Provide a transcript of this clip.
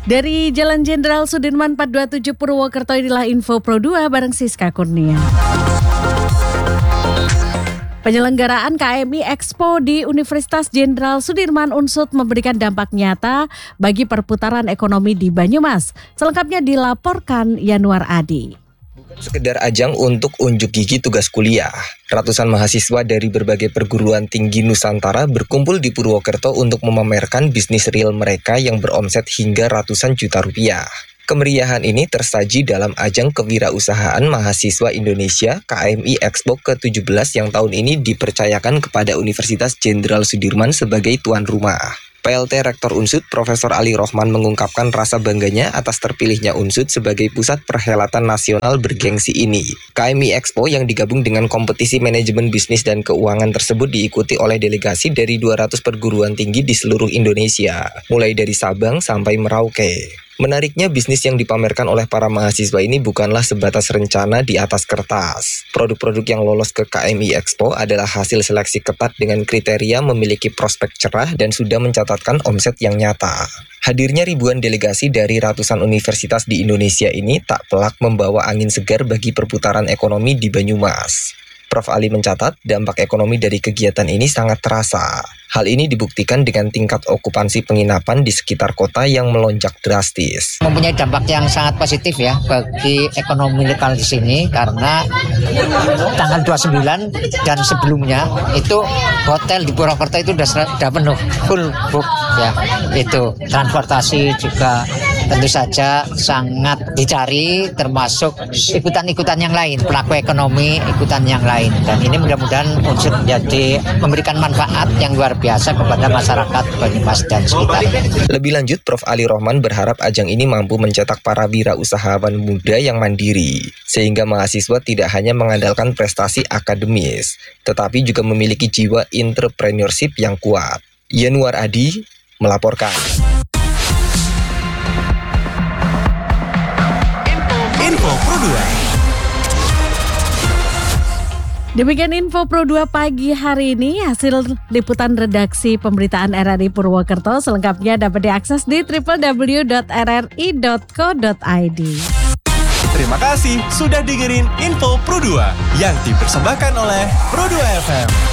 Dari Jalan Jenderal Sudirman 427 Purwokerto, inilah info Pro 2 bareng Siska Kurnia. Penyelenggaraan KMI Expo di Universitas Jenderal Sudirman Unsud memberikan dampak nyata bagi perputaran ekonomi di Banyumas. Selengkapnya dilaporkan Yanuar Adi. Sekedar ajang untuk unjuk gigi tugas kuliah, ratusan mahasiswa dari berbagai perguruan tinggi Nusantara berkumpul di Purwokerto untuk memamerkan bisnis real mereka yang beromset hingga ratusan juta rupiah. Kemeriahan ini tersaji dalam ajang kewirausahaan mahasiswa Indonesia KMI Expo ke-17 yang tahun ini dipercayakan kepada Universitas Jenderal Sudirman sebagai tuan rumah. PLT Rektor Unsud, Profesor Ali Rohman mengungkapkan rasa bangganya atas terpilihnya Unsud sebagai pusat perhelatan nasional bergengsi ini. KMI Expo yang digabung dengan kompetisi manajemen bisnis dan keuangan tersebut diikuti oleh delegasi dari 200 perguruan tinggi di seluruh Indonesia, mulai dari Sabang sampai Merauke. Menariknya, bisnis yang dipamerkan oleh para mahasiswa ini bukanlah sebatas rencana di atas kertas. Produk-produk yang lolos ke KMI Expo adalah hasil seleksi ketat dengan kriteria memiliki prospek cerah dan sudah mencatatkan omset yang nyata. Hadirnya ribuan delegasi dari ratusan universitas di Indonesia ini tak pelak membawa angin segar bagi perputaran ekonomi di Banyumas. Prof. Ali mencatat dampak ekonomi dari kegiatan ini sangat terasa. Hal ini dibuktikan dengan tingkat okupansi penginapan di sekitar kota yang melonjak drastis. Mempunyai dampak yang sangat positif ya bagi ekonomi lokal di sini karena tanggal 29 dan sebelumnya itu hotel di Purwokerto itu sudah penuh, full book ya. Itu transportasi juga tentu saja sangat dicari, termasuk ikutan-ikutan yang lain, pelaku ekonomi ikutan yang lain. Dan ini mudah-mudahan unsur menjadi memberikan manfaat yang luar biasa kepada masyarakat Banyumas dan sekitar. Lebih lanjut, Prof. Ali Rohman berharap ajang ini mampu mencetak para wirausahawan muda yang mandiri, sehingga mahasiswa tidak hanya mengandalkan prestasi akademis, tetapi juga memiliki jiwa entrepreneurship yang kuat. Yanuar Adi melaporkan. Info Pro 2. Demikian info Pro 2 pagi hari ini, hasil liputan redaksi pemberitaan RRI Purwokerto. Selengkapnya dapat diakses di www.rri.co.id. Terima kasih sudah dengerin info Pro 2 yang dipersembahkan oleh Pro 2 FM.